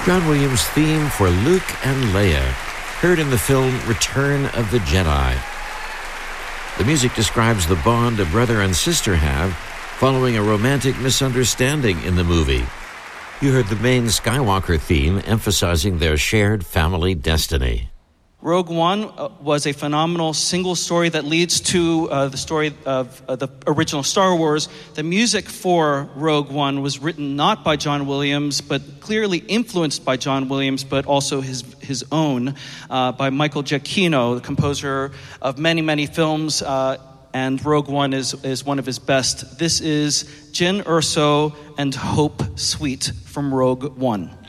John Williams' theme for Luke and Leia, heard in the film Return of the Jedi. The music describes the bond a brother and sister have following a romantic misunderstanding in the movie. You heard the main Skywalker theme emphasizing their shared family destiny. Rogue One was a phenomenal single story that leads to the story of the original Star Wars. The music for Rogue One was written not by John Williams, but clearly influenced by John Williams, but also his own, by Michael Giacchino, the composer of many, many films, and Rogue One is one of his best. This is Jyn Erso and Hope Sweet from Rogue One.